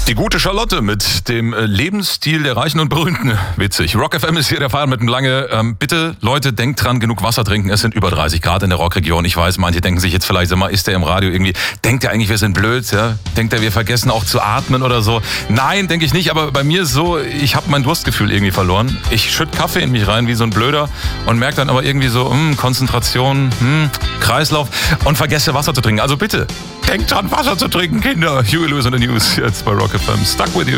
Die gute Charlotte mit dem Lebensstil der Reichen und Berühmten. Witzig. Rock FM ist hier der Fall mit dem Lange. Bitte, Leute, denkt dran, genug Wasser trinken. Es sind über 30 Grad in der Rockregion. Ich weiß, manche denken sich jetzt vielleicht, sag mal, ist der im Radio irgendwie, denkt er eigentlich, wir sind blöd? Ja? Denkt er, wir vergessen auch zu atmen oder so? Nein, denke ich nicht. Aber bei mir ist so, ich habe mein Durstgefühl irgendwie verloren. Ich schütte Kaffee in mich rein wie so ein Blöder und merke dann aber irgendwie so, Konzentration, Kreislauf und vergesse Wasser zu trinken. Also bitte, denkt dran, Wasser zu trinken, Kinder. Huey Lewis in the News jetzt bei Rock FM. Stuck with you.